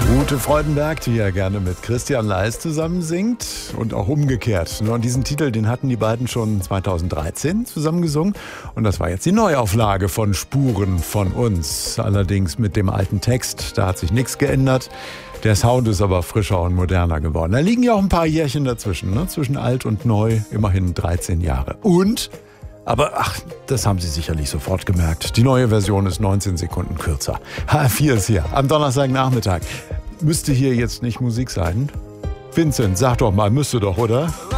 Ute Freudenberg, die ja gerne mit Christian Leis zusammen singt und auch umgekehrt. Und diesen Titel, den hatten die beiden schon 2013 zusammen gesungen. Und das war jetzt die Neuauflage von Spuren von uns. Allerdings mit dem alten Text, da hat sich nichts geändert. Der Sound ist aber frischer und moderner geworden. Da liegen ja auch ein paar Jährchen dazwischen, ne? Zwischen alt und neu, immerhin 13 Jahre. Aber das haben Sie sicherlich sofort gemerkt. Die neue Version ist 19 Sekunden kürzer. HR4 ist hier am Donnerstagnachmittag. Müsste hier jetzt nicht Musik sein? Vincent, sag doch mal, müsste doch, oder?